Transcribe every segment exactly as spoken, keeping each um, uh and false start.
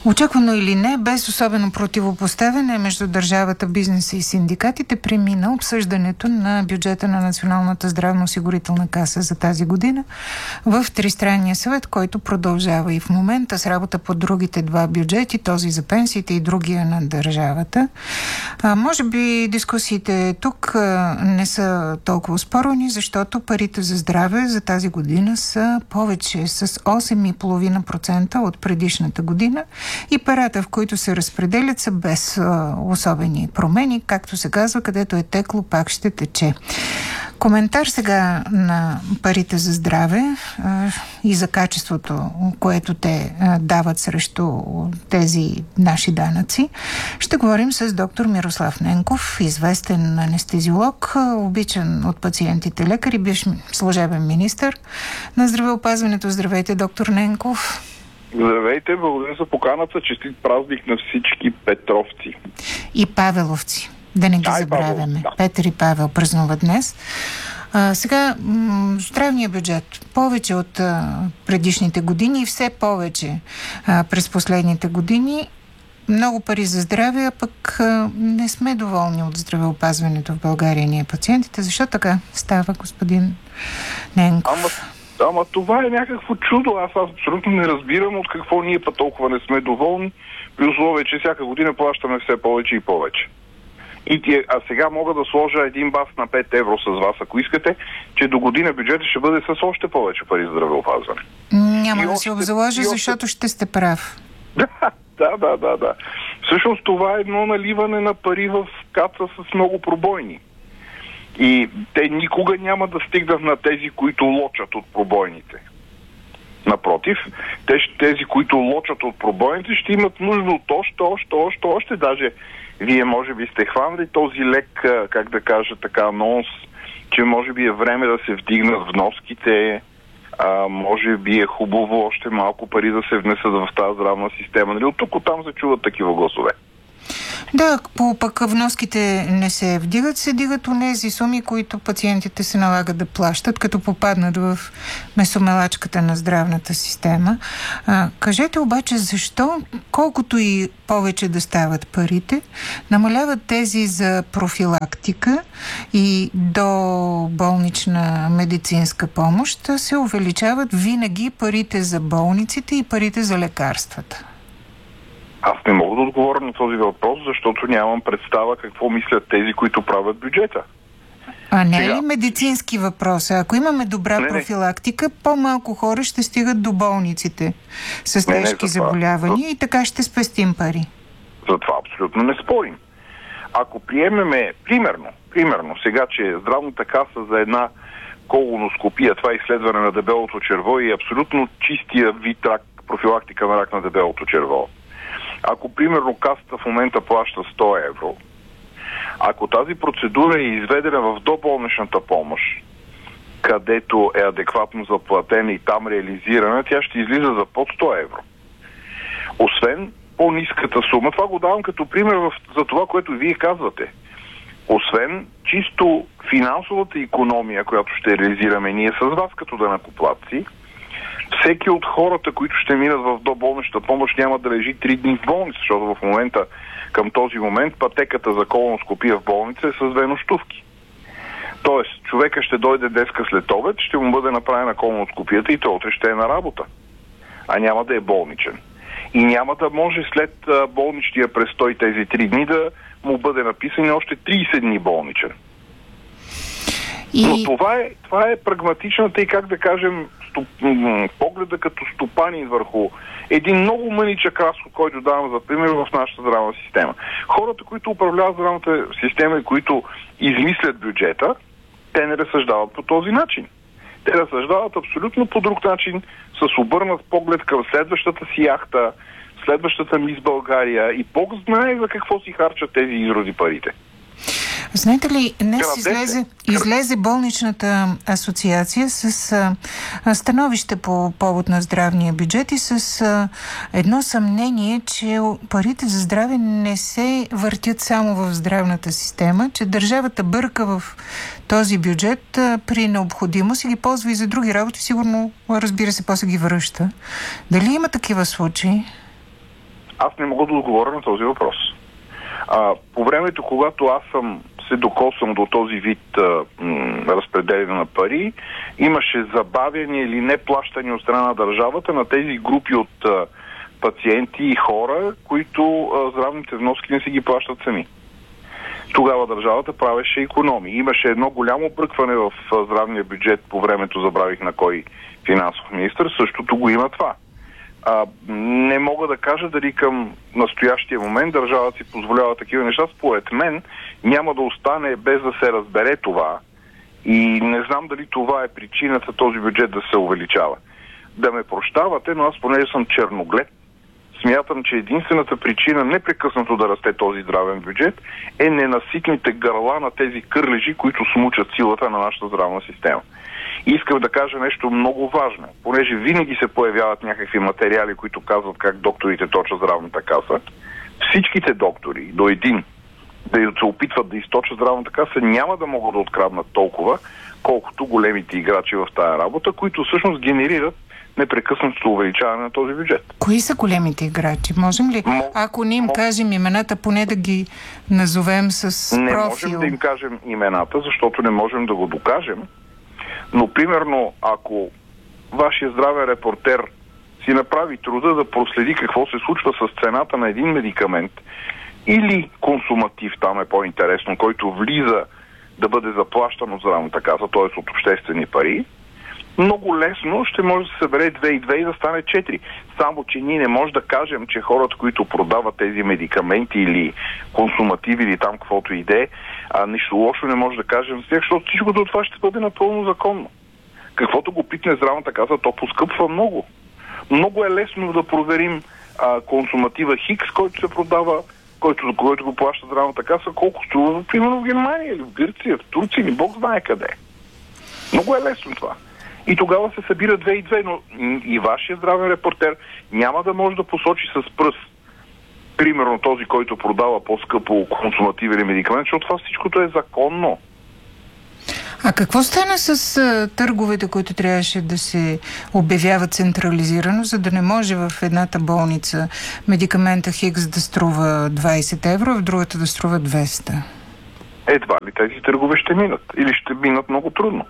Очаквано или не, без особено противопоставяне между държавата, бизнеса и синдикатите, премина обсъждането на бюджета на Националната здравноосигурителна каса за тази година в Тристранния съвет, който продължава и в момента с работа по другите два бюджети, този за пенсиите и другия на държавата. А, може би дискусиите тук а, не са толкова спорни, защото парите за здраве за тази година са повече с осем цяло и пет процента от предишната година и парата, в които се разпределят, са без а, особени промени. Както се казва, където е текло, пак ще тече. Коментар сега на парите за здраве а, и за качеството, което те а, дават срещу тези наши данъци. Ще говорим с доктор Мирослав Ненков, известен анестезиолог, обичан от пациентите лекар и бивш служебен министър на здравеопазването. Здравейте, доктор Ненков. Здравейте, благодаря за поканата. Честит празник на всички петровци. И павеловци. Да не ги а, забравяме. Павел, да. Петър и Павел празнуват днес. А, сега, м- здравния бюджет. Повече от а, предишните години и все повече а, през последните години. Много пари за здраве, а пък а, не сме доволни от здравеопазването в България, ние пациентите. Защо така става, господин Ненков? Ама, ама това е някакво чудо. Аз абсолютно не разбирам от какво ние па толкова не сме доволни, при условие, че всяка година плащаме все повече и повече. И, а сега мога да сложа един бас на пет евро с вас, ако искате, че до година бюджета ще бъде с още повече пари за здравеопазване. Няма и да още, се обзаложи, още... защото ще сте прав. Да, да, да, да, да. Всъщност това е едно наливане на пари в каца с много пробойни. И те никога няма да стигнат на тези, които лочат от пробойните. Напротив, те, тези, които лочат от пробойните, ще имат нужда от още, още, още, още, даже вие може би сте хванали този лек, как да кажа така, анонс, че може би е време да се вдигнат вноските, а, може би е хубаво още малко пари да се внесат в тази здравна система. Нали? От тук оттам се чуват такива гласове. Да, по пък вноските не се вдигат, се дигат онези суми, които пациентите се налагат да плащат, като попаднат в месомелачката на здравната система. А, кажете обаче защо, колкото и повече да стават парите, намаляват тези за профилактика и до болнична медицинска помощ, се увеличават винаги парите за болниците и парите за лекарствата? Аз не мога да отговоря на този въпрос, защото нямам представа какво мислят тези, които правят бюджета. А не е ли медицински въпрос? Ако имаме добра не, профилактика, не. по-малко хора ще стигат до болниците с тежки не, не, заболявания за... и така ще спестим пари. За това абсолютно не спорим. Ако приемеме, примерно, примерно сега, че здравната каса за една колоноскопия, това е изследване на дебелото черво и абсолютно чистия вид рак, профилактика на рак на дебелото черво. Ако, примерно, касата в момента плаща сто евро, ако тази процедура е изведена в доболничната помощ, където е адекватно заплатена и там реализирана, тя ще излиза за под сто евро. Освен по-ниската сума, това го давам като пример в, за това, което вие казвате. Освен чисто финансовата икономия, която ще реализираме ние с вас като данъкоплатци, всеки от хората, които ще минат в доболнична помощ, няма да лежи три дни в болница, защото в момента, към този момент, пътеката за колоноскопия в болница е с две нощувки. Тоест, човека ще дойде днеска след обед, ще му бъде направена колоноскопията и той утре ще е на работа, а няма да е болничен. И няма да може след болничния престой тези три дни да му бъде написан още трийсет дни болничен. И... Но това е, това е прагматичната и, как да кажем, стоп, м- погледа като стопанин върху един много мъничък разход, който давам за пример в нашата здравна система. Хората, които управляват здравната система и които измислят бюджета, те не разсъждават по този начин. Те разсъждават абсолютно по друг начин, с обърнат поглед към следващата си яхта, следващата мис България и Бог знае за какво си харчат тези изроди парите. Знаете ли, днес излезе, излезе болничната асоциация с а, становище по повод на здравния бюджет и с а, едно съмнение, че парите за здраве не се въртят само в здравната система, че държавата бърка в този бюджет а, при необходимост и ги ползва и за други работи, сигурно, разбира се, после ги връща. Дали има такива случаи? Аз не мога да отговоря на този въпрос. А, по времето, когато аз съм се докосвам до този вид а, м, разпределение на пари, имаше забавяне или неплащане от страна на държавата на тези групи от а, пациенти и хора, които а, здравните вноски не си ги плащат сами. Тогава държавата правеше икономии. Имаше едно голямо бръкване в а, здравния бюджет по времето, забравих на кой финансов министър, същото го има това. А, не мога да кажа дали към настоящия момент държавата си позволява такива неща. Според мен няма да остане без да се разбере това и не знам дали това е причината този бюджет да се увеличава. Да ме прощавате, но аз понеже съм черноглед, смятам, че единствената причина непрекъснато да расте този здравен бюджет е ненаситните гърла на тези кърлежи, които смучат силата на нашата здравна система. И искам да кажа нещо много важно, понеже винаги се появяват някакви материали, които казват как докторите точат здравната каса. Всичките доктори, до един, да се опитват да източат здравната каса, няма да могат да откраднат толкова, колкото големите играчи в тая работа, които всъщност генерират непрекъснато увеличаване на този бюджет. Кои са големите играчи? Можем ли, Мо... ако не им Мо... кажем имената, поне да ги назовем с не профил? Не можем да им кажем имената, защото не можем да го докажем. Но, примерно, ако вашия здравен репортер си направи труда да проследи какво се случва с цената на един медикамент или консуматив, там е по-интересно, който влиза да бъде заплащан от здравната каса, т.е. от обществени пари, много лесно ще може да се събере две и две и да стане четири. Само, че ние не може да кажем, че хората, които продават тези медикаменти или консумативи или там каквото и да е, нищо лошо не може да кажем с тях, защото всичкото от това ще бъде напълно законно. Каквото го питне здравната каса, то поскъпва много. Много е лесно да проверим а, консуматива Хикс, който се продава, който, който го плаща здравната каса, колко струва, примерно в Германия или в Гърция, в Турция или Бог знае къде. Много е лесно това. И тогава се събира две и две, но и вашия здравен репортер няма да може да посочи с пръст, примерно този, който продава по-скъпо консумативен или медикамент, защото това всичкото е законно. А какво стана с а, търговете, които трябваше да се обявяват централизирано, за да не може в едната болница медикамента Хикс да струва двайсет евро, а в другата да струва двеста? Едва ли тези търгове ще минат? Или ще минат много трудно?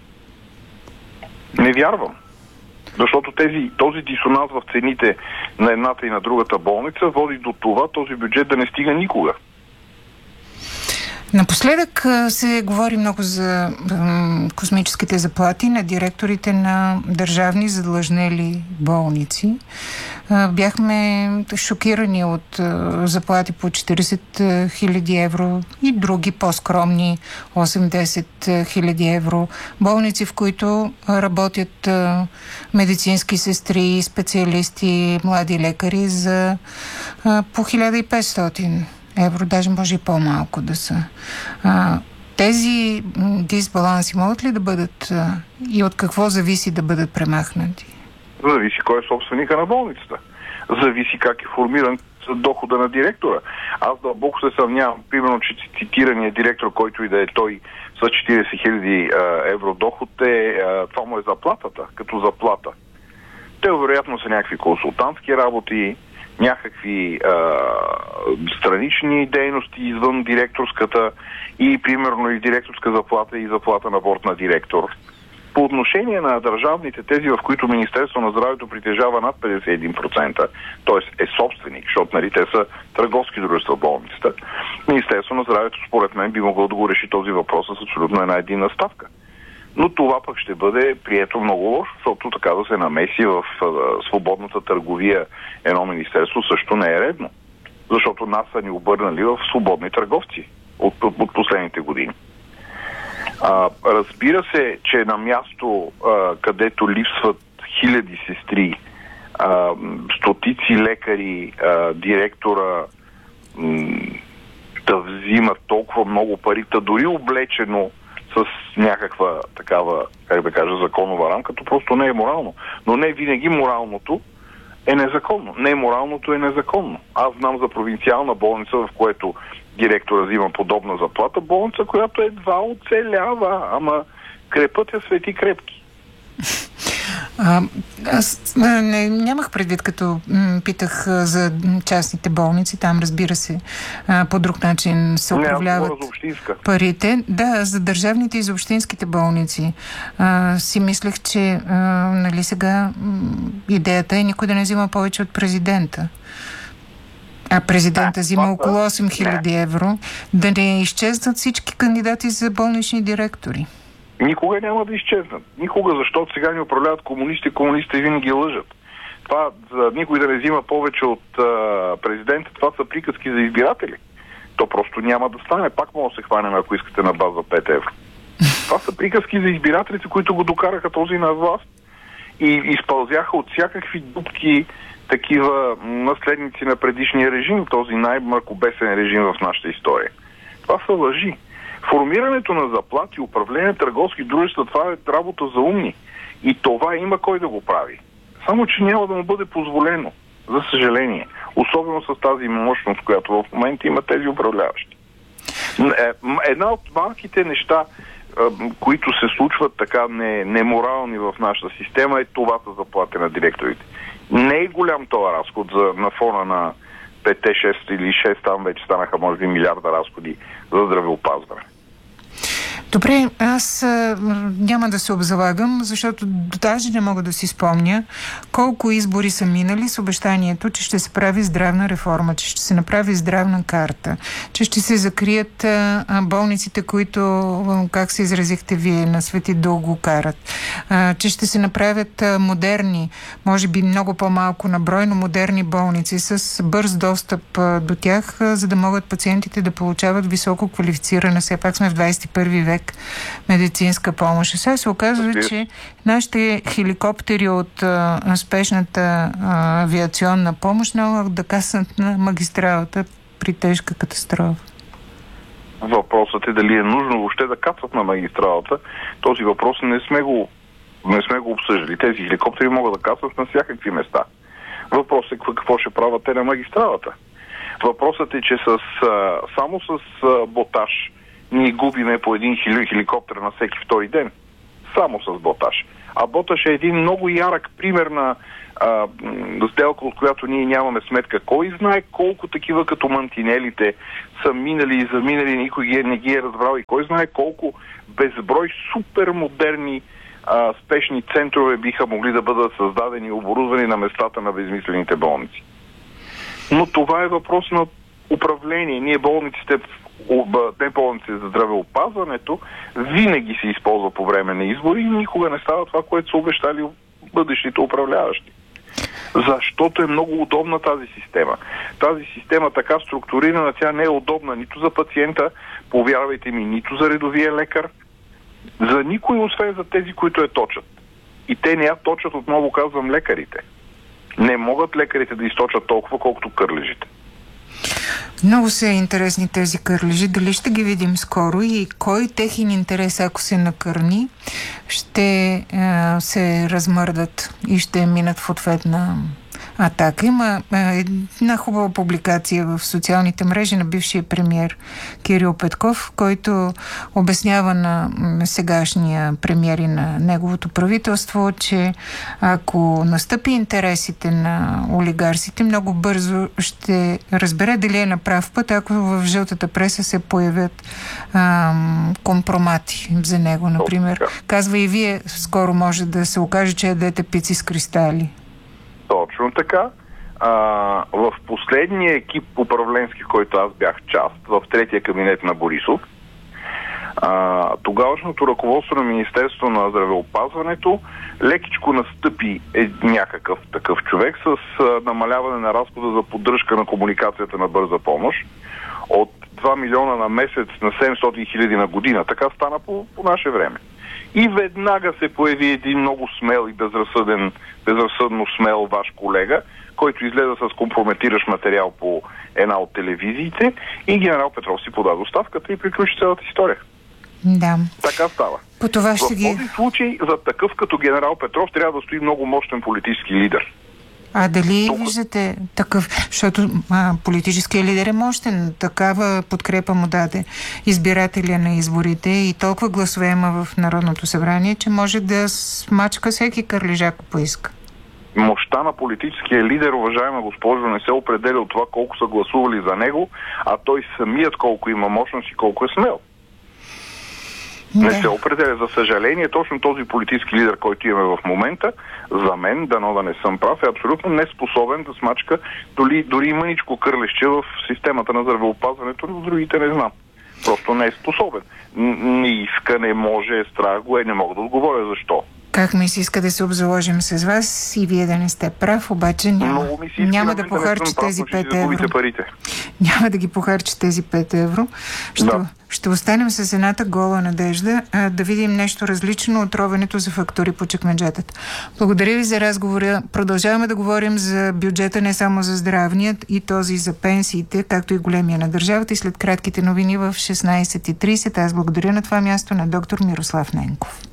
Не вярвам. Защото тези, този дисонанс в цените на едната и на другата болница води до това този бюджет да не стига никога. Напоследък се говори много за м, космическите заплати на директорите на държавни задлъжнели болници. Бяхме шокирани от заплати по четирийсет хиляди евро и други по-скромни осем-десет хиляди евро. Болници, в които работят медицински сестри, специалисти, млади лекари за по хиляда и петстотин евро, даже може и по-малко да са. А, тези дисбаланси могат ли да бъдат а, и от какво зависи да бъдат премахнати? Зависи кой е собственика на болницата. Зависи как е формиран дохода на директора. Аз дълбоко се съмнявам, примерно, че цитирания директор, който и да е той с четирийсет хиляди евро доход, е, а, това му е заплатата, като заплата. Те вероятно са някакви консултантски работи, някакви а, странични дейности извън директорската и примерно и директорска заплата и заплата на борд на директор. По отношение на държавните, тези, в които Министерство на здравето притежава над петдесет и един процента, т.е. е собственик, защото нали, те са търговски дружества в болницата, Министерство на здравето според мен би могло да го реши този въпрос с абсолютно една единна ставка. Но това пък ще бъде прието много лошо, защото така да се намеси в а, свободната търговия едно министерство също не е редно. Защото нас са ни обърнали в свободни търговци от, от, от последните години. А, разбира се, че на място, а, където липсват хиляди сестри, а, стотици лекари, а, директора м- да взимат толкова много пари, та дори облечено с някаква такава, как да кажа, законова рамка, то просто не е морално. Но не винаги моралното е незаконно. Не моралното е незаконно. Аз знам за провинциална болница, в което директора взима подобна заплата, болница, която едва оцелява, ама крепът е свети крепки. А, аз не, нямах предвид, като м, питах а, за частните болници. Там, разбира се, а, по друг начин се управляват не, парите. Да, за държавните и за общинските болници. А, си мислех, че а, нали сега м, идеята е никой да не взима повече от президента. А президента взима около осем хиляди евро. Да не изчезнат всички кандидати за болнични директори. Никога няма да изчезнат. Никога, защото сега ни управляват комунисти, комунисти винаги лъжат. Това, за никой да не взима повече от а, президента, това са приказки за избиратели. То просто няма да стане. Пак мога да се хванем, ако искате, на база пет евро. Това са приказки за избирателите, които го докараха този на власт и изпълзяха от всякакви дупки такива наследници на предишния режим, този най-мракобесен режим в нашата история. Това са лъжи. Формирането на заплати, управление на търговски дружества, това е работа за умни. И това има кой да го прави. Само, че няма да му бъде позволено, за съжаление. Особено с тази мощност, която в момента има тези управляващи. Една от малките неща, които се случват така неморални в нашата система, е това за заплати на директорите. Не е голям този разход за, на фона на пет, шест или шест, там вече станаха може би милиарда разходи за здравеопазване. Добре, аз а, няма да се обзалагам, защото даже не мога да си спомня колко избори са минали с обещанието, че ще се прави здравна реформа, че ще се направи здравна карта, че ще се закрият а, болниците, които, как се изразихте вие, на Свети Дух го карат, а, че ще се направят а, модерни, може би много по-малко на брой, но модерни болници с бърз достъп а, до тях, а, за да могат пациентите да получават високо квалифицирана, все пак сме в двадесет и първи век, медицинска помощ. Сега се оказва, че нашите хеликоптери от а, спешната а, авиационна помощ не могат да каснат на магистралата при тежка катастрофа. Въпросът е дали е нужно въобще да кацат на магистралата. Този въпрос не сме го, не сме го обсъждали. Тези хеликоптери могат да кацат на всякакви места. Въпросът е какво ще правят те на магистралата. Въпросът е, че с, а, само с а, ботаж ние губиме по един хеликоптер на всеки втори ден. Само с ботаж. А ботаж е един много ярък пример на а, сделка, от която ние нямаме сметка. Кой знае колко такива като мантинелите са минали и заминали, никой ги, не ги е разбрал, и кой знае колко безброй супермодерни а, спешни центрове биха могли да бъдат създадени и оборудвани на местата на безмислените болници. Но това е въпрос на управление. Ние болниците, не болниците за здравеопазването, винаги се използва по време на избори и никога не става това, което са обещали бъдещите управляващи. Защото е много удобна тази система. Тази система така структурирана, тя не е удобна нито за пациента, повярвайте ми, нито за редовия лекар, за никой, освен за тези, които я точат. И те не я точат, отново казвам, лекарите. Не могат лекарите да източат толкова, колкото кърлежите. Много са интересни тези кърлежи. Дали ще ги видим скоро и кой техен интерес, ако се накърни, ще е, се размърдат и ще минат в ответна атака. Има е, една хубава публикация в социалните мрежи на бившия премиер Кирил Петков, който обяснява на сегашния премиер и на неговото правителство, че ако настъпи интересите на олигарсите, много бързо ще разбере дали е на прав път, ако в жълтата преса се появят ам, компромати за него, например. Казва и вие, скоро може да се окаже, че ядете пици с кристали. Точно така. А, в последния екип управленски, в който аз бях част, в третия кабинет на Борисов, а, тогавашното ръководство на Министерство на здравеопазването лекичко настъпи е някакъв такъв човек с а, намаляване на разхода за поддръжка на комуникацията на бърза помощ от два милиона на месец на седемстотин хиляди на година. Така стана по, по наше време. И веднага се появи един много смел и безразсъден, безразсъдно смел ваш колега, който излезе с компрометиращ материал по една от телевизиите и генерал Петров си подаде оставката и приключи цялата история. Да. Така става. По това ще в ги... този случай за такъв като генерал Петров трябва да стои много мощен политически лидер. А дали Тук... виждате такъв, защото а, политическият лидер е мощен, такава подкрепа му даде избирателя на изборите и толкова гласове има в Народното събрание, че може да смачка всеки кърлежак, ако поиска. Мощта на политическия лидер, уважаема госпожо, не се определя от това колко са гласували за него, а той самият колко има мощност и колко е смел. Не да. се определя. За съжаление, точно този политически лидер, който имаме в момента, за мен, дано да не съм прав, е абсолютно неспособен да смачка дори, дори мъничко кърлеща в системата на здравеопазването, но другите не знам. Просто не е способен. Не иска, не може, страх го е, не мога да отговоря защо. Как ми се иска да се обзаложим с вас и вие да не сте прав, обаче няма, няма да похарчи тези пет евро. Парите. Няма да ги похарчи тези пет евро. Ще, да. ще останем с едната гола надежда а, да видим нещо различно от ровенето за фактури по чекмеджетата. Благодаря ви за разговора. Продължаваме да говорим за бюджета не само за здравният и този за пенсиите, както и големия на държавата и след кратките новини в шестнайсет и трийсет. Аз благодаря на това място на доктор Мирослав Ненков.